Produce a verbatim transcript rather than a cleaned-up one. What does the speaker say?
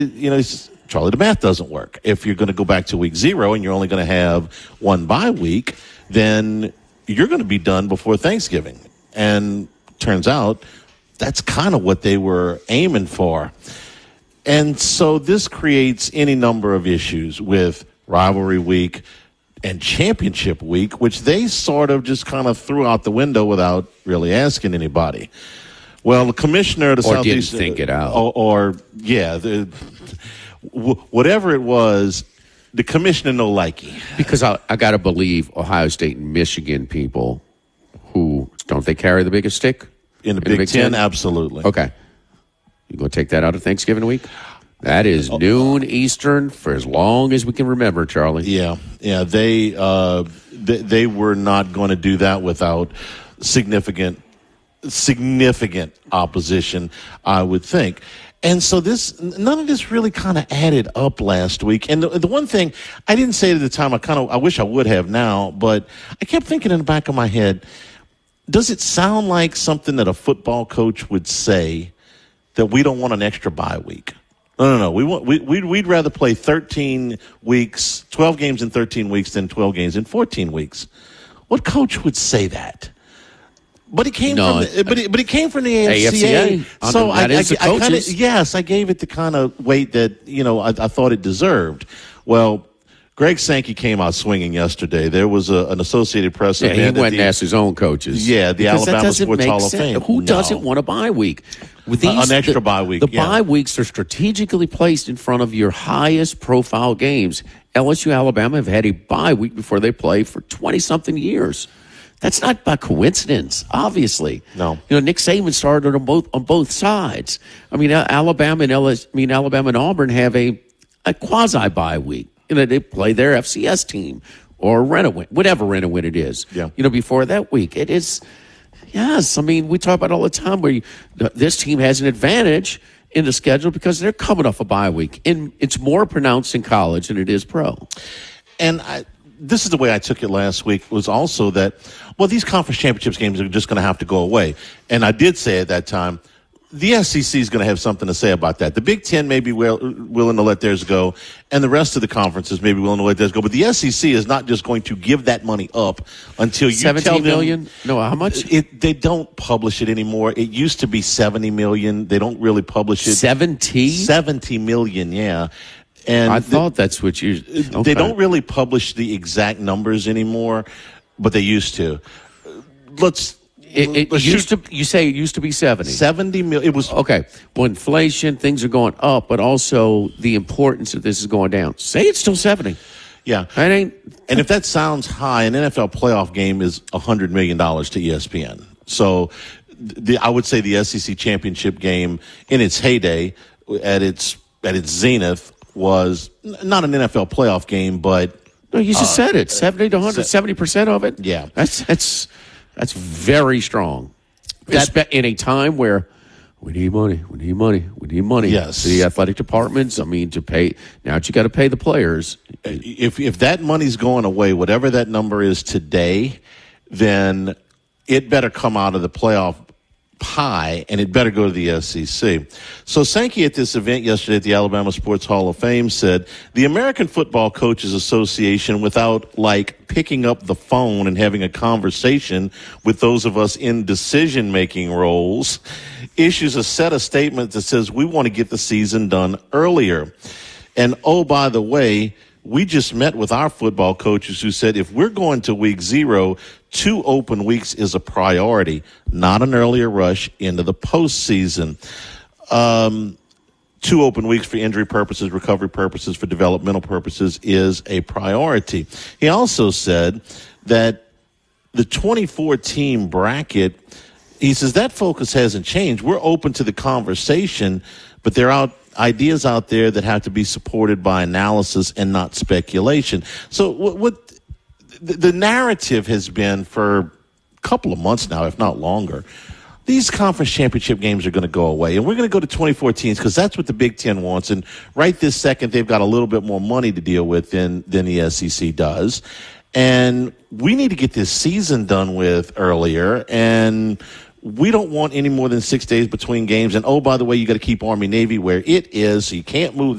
you know, it's, Charlie, the math doesn't work. If you're going to go back to week zero and you're only going to have one bye week, then you're going to be done before Thanksgiving. And turns out that's kind of what they were aiming for. And so this creates any number of issues with rivalry week and championship week, which they sort of just kind of threw out the window without really asking anybody. Well, the commissioner of the or Southeast, didn't think it out, or, or yeah, the, w- whatever it was, the commissioner no likey. Because I, I got to believe Ohio State and Michigan people who don't they carry the biggest stick in the, in Big, the Big Ten? Ten? Absolutely. Okay, you going to take that out of Thanksgiving week? That is oh, noon Eastern for as long as we can remember, Charlie. Yeah, yeah. They uh, they, they were not going to do that without significant. significant opposition, I would think. And so this, none of this really kind of added up last week. And the, the one thing I didn't say at the time, I kind of, I wish I would have now, but I kept thinking in the back of my head, does it sound like something that a football coach would say that we don't want an extra bye week? No, no, no. We want, we, we'd, we'd rather play thirteen weeks, twelve games in thirteen weeks than twelve games in fourteen weeks. What coach would say that? But it came no, from, the, but it, but it came from the A F C A. A F C A. So I, I, I, I kind of yes, I gave it the kind of weight that you know I, I thought it deserved. Well, Greg Sankey came out swinging yesterday. There was a, an Associated Press yeah, event. He went and asked his own coaches. Yeah, the because Alabama Sports Hall sense. of Fame. Who no. doesn't want a bye week? With these, uh, an extra the, bye week. The yeah. bye weeks are strategically placed in front of your highest profile games. L S U, Alabama have had a bye week before they play for twenty something years. That's not by coincidence, obviously. No. You know, Nick Saban started on both on both sides. I mean, Alabama and L S, I mean, Alabama and Auburn have a, a quasi bye week. You know, they play their F C S team or rent-a-win, whatever rent-a-win it is. Yeah. You know, before that week, it is. Yes, I mean, we talk about it all the time where you, this team has an advantage in the schedule because they're coming off a bye week, and it's more pronounced in college than it is pro. And I. This is the way I took it last week, was also that, well, these conference championships games are just going to have to go away. And I did say at that time, the S E C is going to have something to say about that. The Big Ten may be will, willing to let theirs go, and the rest of the conferences may be willing to let theirs go. But the S E C is not just going to give that money up until you tell them. seventeen million? No, how much? It, they don't publish it anymore. It used to be seventy million. They don't really publish it. seventy? seventy million, yeah. And I thought the, that's what you. Okay. They don't really publish the exact numbers anymore, but they used to. Let's. It, it let's used shoot. to. You say it used to be seventy. Seventy million. It was okay. Well, inflation, things are going up, but also the importance of this is going down. Say it's still seventy. Yeah, it ain't. And if that sounds high, an N F L playoff game is a hundred million dollars to E S P N. So, the, I would say the S E C championship game in its heyday, at its at its zenith, was not an N F L playoff game, but no, you just uh, said it. Seventy to hundred, seventy percent of it. Yeah, that's that's that's very strong. That, in a time where we need money, we need money, we need money. Yes, the athletic departments. I mean, to pay now, you got to pay the players. If if that money's going away, whatever that number is today, then it better come out of the playoff pie, and it better go to the S E C. So Sankey at this event yesterday at the Alabama Sports Hall of Fame said the American Football Coaches Association, without like picking up the phone and having a conversation with those of us in decision-making roles, issues a set of statements that says we want to get the season done earlier. And oh, by the way, we just met with our football coaches who said if we're going to week zero, two open weeks is a priority, not an earlier rush into the postseason. Um, two open weeks for injury purposes, recovery purposes, for developmental purposes is a priority. He also said that the twenty-four team bracket, he says that focus hasn't changed. We're open to the conversation, but there are ideas out there that have to be supported by analysis and not speculation. So what, what the narrative has been for a couple of months now, if not longer, these conference championship games are going to go away, and we're going to go to twenty-four teams because that's what the Big Ten wants. And right this second, they've got a little bit more money to deal with than, than the S E C does. And we need to get this season done with earlier, and we don't want any more than six days between games. And, oh, by the way, you got to keep Army Navy where it is, so you can't move